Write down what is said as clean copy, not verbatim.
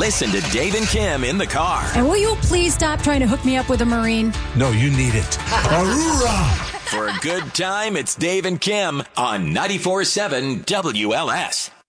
Listen to Dave and Kim in the car. And will you please stop trying to hook me up with a Marine? No, you need it. Aurora! For a good time, it's Dave and Kim on 94.7 WLS.